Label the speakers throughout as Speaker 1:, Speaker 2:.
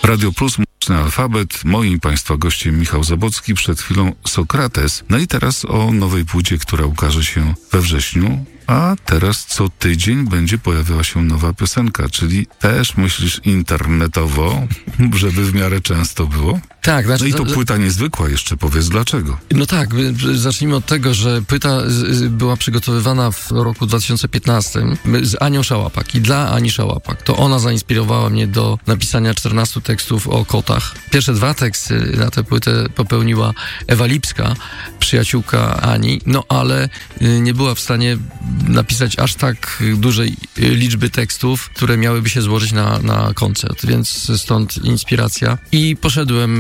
Speaker 1: Radio Plus, Muzyczny Alfabet. Moim Państwa gościem Michał Zabłocki, przed chwilą Sokrates. No i teraz o nowej płycie, która ukaże się we wrześniu. A teraz co tydzień będzie pojawiała się nowa piosenka, czyli też myślisz internetowo, żeby w miarę często było?
Speaker 2: Tak.
Speaker 1: No i to płyta niezwykła jeszcze, powiedz dlaczego.
Speaker 2: No tak, zacznijmy od tego, że płyta była przygotowywana w roku 2015 z Anią Szałapak i dla Ani Szałapak. To ona zainspirowała mnie do napisania 14 tekstów o kotach. Pierwsze 2 teksty na tę płytę popełniła Ewa Lipska, przyjaciółka Ani, no ale nie była w stanie napisać aż tak dużej liczby tekstów, które miałyby się złożyć na koncert, więc stąd inspiracja. I poszedłem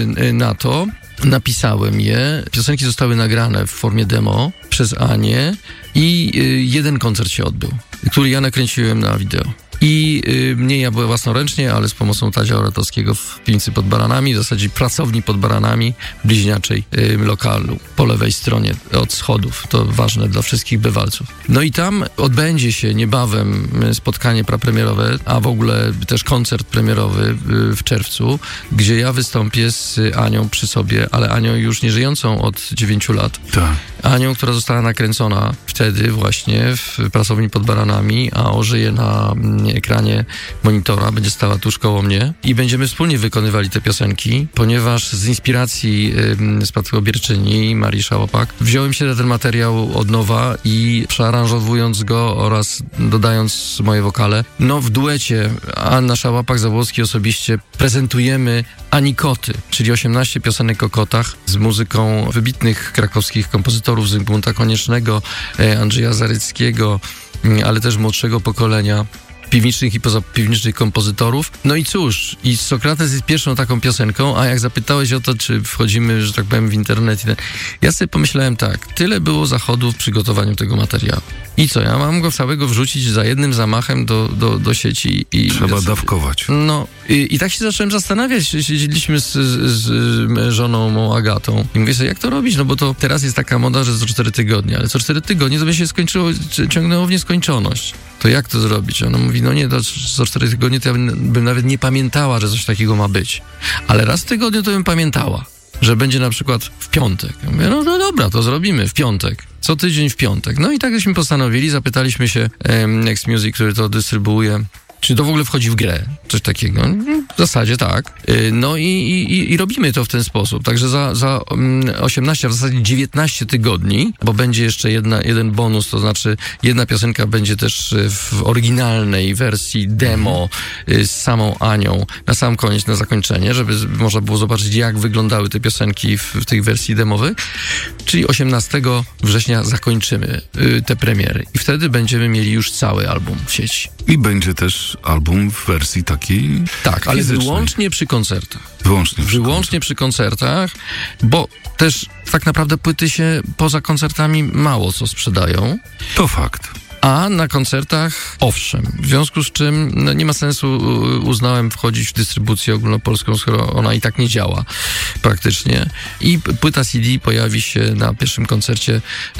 Speaker 2: na to, napisałem je. Piosenki zostały nagrane w formie demo przez Anię i jeden koncert się odbył, który ja nakręciłem na wideo. I nie ja byłem własnoręcznie, ale z pomocą Tadzia Oratowskiego w Piwnicy pod Baranami, w zasadzie pracowni pod Baranami, bliźniaczej lokalu, po lewej stronie od schodów. To ważne dla wszystkich bywalców. No i tam odbędzie się niebawem spotkanie prapremierowe, a w ogóle też koncert premierowy w czerwcu, gdzie ja wystąpię z Anią przy sobie, ale Anią już nie żyjącą od 9 lat.
Speaker 1: Tak.
Speaker 2: Anią, która została nakręcona wtedy właśnie w pracowni pod Baranami, a ożyje na ekranie monitora, będzie stała tuż koło mnie i będziemy wspólnie wykonywali te piosenki, ponieważ z inspiracji spadkobierczyni Marii Szałapak wziąłem się na ten materiał od nowa i przearanżowując go oraz dodając moje wokale, no w duecie Anna Szałapak-Zabłocki osobiście prezentujemy Anikoty, czyli 18 piosenek o kotach z muzyką wybitnych krakowskich kompozytorów Zygmunta Koniecznego, Andrzeja Zaryckiego, ale też młodszego pokolenia piwniczych i pozapiwniczych kompozytorów. No i cóż, i Sokrates jest pierwszą taką piosenką, a jak zapytałeś o to, czy wchodzimy, że tak powiem, w internet, ja sobie pomyślałem tak, tyle było zachodów w przygotowaniu tego materiału. I co, ja mam go całego wrzucić za jednym zamachem do sieci. I
Speaker 1: trzeba dawkować.
Speaker 2: No i tak się zacząłem zastanawiać. Siedzieliśmy z żoną mą Agatą i mówię sobie, jak to robić? No bo to teraz jest taka moda, że co 4 tygodnie, ale co 4 tygodnie to by się skończyło, ciągnęło w nieskończoność. To jak to zrobić? Ona mówi, no nie, to co 4 tygodnie to ja bym nawet nie pamiętała, że coś takiego ma być. Ale raz w tygodniu to bym pamiętała, że będzie na przykład w piątek. Ja mówię, no dobra, to zrobimy w piątek. Co tydzień w piątek. No i tak żeśmy postanowili, zapytaliśmy się Next Music, który to dystrybuuje, czy to w ogóle wchodzi w grę, coś takiego. W zasadzie tak. No i robimy to w ten sposób. Także za 18, a w zasadzie 19 tygodni, bo będzie jeszcze jeden bonus, to znaczy jedna piosenka będzie też w oryginalnej wersji demo z samą Anią na sam koniec, na zakończenie, żeby można było zobaczyć, jak wyglądały te piosenki w tych wersji demowych. Czyli 18 września zakończymy te premiery. I wtedy będziemy mieli już cały album w sieci.
Speaker 1: I będzie też album w wersji takiej
Speaker 2: tak, ale
Speaker 1: fizycznej.
Speaker 2: Wyłącznie przy koncertach.
Speaker 1: Wyłącznie
Speaker 2: przy koncertach, bo też tak naprawdę płyty się poza koncertami mało co sprzedają.
Speaker 1: To fakt.
Speaker 2: A na koncertach owszem. W związku z czym nie ma sensu, uznałem, wchodzić w dystrybucję ogólnopolską, skoro ona i tak nie działa praktycznie. I płyta CD pojawi się na pierwszym koncercie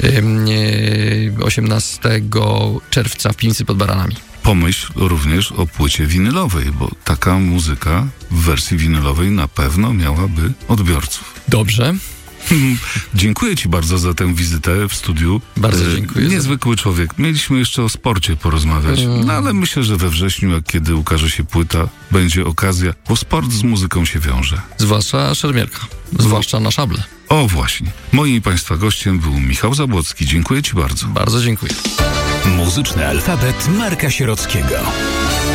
Speaker 2: 18 czerwca w Piwnicy pod Baranami.
Speaker 1: Pomyśl również o płycie winylowej, bo taka muzyka w wersji winylowej na pewno miałaby odbiorców.
Speaker 2: Dobrze.
Speaker 1: Dziękuję Ci bardzo za tę wizytę w studiu.
Speaker 2: Bardzo dziękuję.
Speaker 1: Niezwykły człowiek. Mieliśmy jeszcze o sporcie porozmawiać, no ale myślę, że we wrześniu, jak kiedy ukaże się płyta, będzie okazja, bo sport z muzyką się wiąże.
Speaker 2: Zwłaszcza szermierka. Zwłaszcza na szable.
Speaker 1: O właśnie. Moim Państwa gościem był Michał Zabłocki. Dziękuję Ci bardzo.
Speaker 2: Bardzo dziękuję.
Speaker 3: Muzyczny alfabet Marka Sierockiego.